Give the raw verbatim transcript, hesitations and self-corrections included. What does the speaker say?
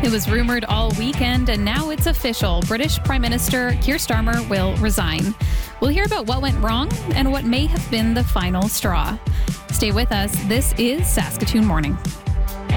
It was rumored all weekend, and now it's official. British Prime Minister Keir Starmer will resign. We'll hear about what went wrong and what may have been the final straw. Stay with us. This is Saskatoon Morning.